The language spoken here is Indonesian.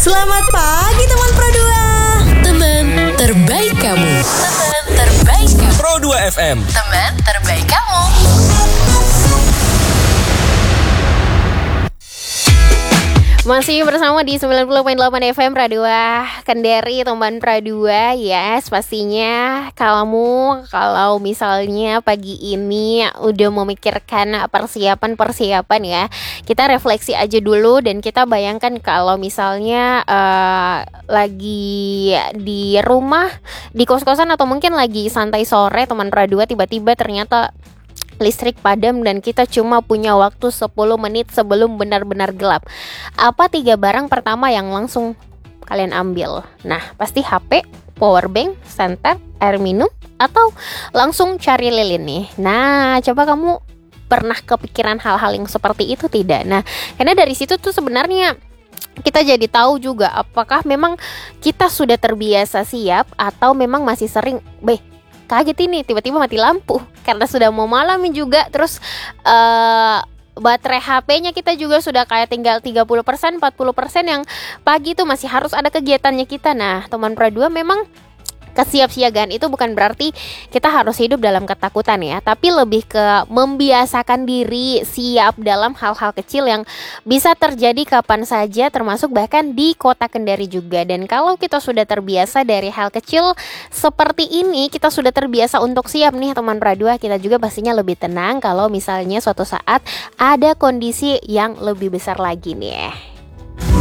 Selamat pagi teman Pro 2. Teman terbaik kamu. Teman terbaik kamu. Pro 2 FM. Teman terbaik kamu. Masih bersama di 90.8 FM Pradua Kendari, teman Pradua. Yes, pastinya kalau misalnya pagi ini udah memikirkan persiapan ya, kita refleksi aja dulu dan kita bayangkan kalau misalnya lagi di rumah, di kos-kosan atau mungkin lagi santai sore teman Pradua, tiba-tiba ternyata listrik padam dan kita cuma punya waktu 10 menit sebelum benar-benar gelap. Apa 3 barang pertama yang langsung kalian ambil? Nah, pasti HP, powerbank, senter, air minum, atau langsung cari lilin nih. Nah, coba kamu pernah kepikiran hal-hal yang seperti itu tidak? Nah, karena dari situ tuh sebenarnya kita jadi tahu juga apakah memang kita sudah terbiasa siap atau memang masih sering kaget ini tiba-tiba mati lampu karena sudah mau malam juga, terus baterai HP-nya kita juga sudah kayak tinggal 30%, 40% yang pagi itu masih harus ada kegiatannya kita. Nah, teman Pro 2, memang kesiapsiagaan itu bukan berarti kita harus hidup dalam ketakutan ya, tapi lebih ke membiasakan diri siap dalam hal-hal kecil yang bisa terjadi kapan saja, termasuk bahkan di kota Kendari juga. Dan kalau kita sudah terbiasa dari hal kecil seperti ini, kita sudah terbiasa untuk siap nih teman Pradua, kita juga pastinya lebih tenang kalau misalnya suatu saat ada kondisi yang lebih besar lagi nih.